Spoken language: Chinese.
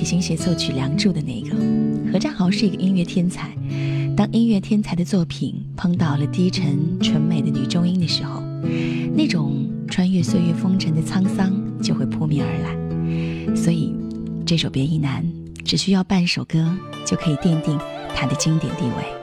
心协奏曲《梁祝》的那个。何占豪是一个音乐天才，当音乐天才的作品碰到了低沉纯美的女中音的时候，那种穿越岁月风尘的沧桑就会扑面而来。所以这首《别亦难》只需要半首歌就可以奠定它的经典地位。